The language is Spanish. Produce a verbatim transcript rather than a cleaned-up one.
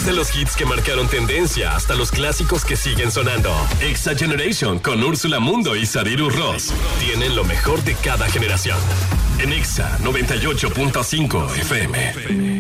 Desde los hits que marcaron tendencia hasta los clásicos que siguen sonando. Exa Generation con Úrsula Mundo y Sadiru Ross tienen lo mejor de cada generación. En Exa noventa y ocho punto cinco F M.